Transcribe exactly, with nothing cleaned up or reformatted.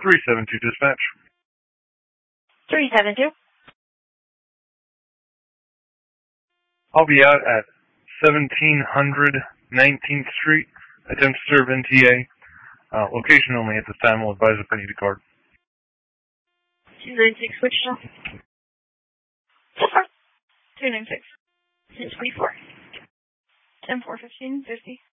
three seven two dispatch. three seven two. I'll be out at seventeen hundred nineteenth Street. Attempt to serve N T A. Uh, location only at this time. Will advise if I need a card. two nine six, which shop? two nine six. six three four. ten four fifteen fifty.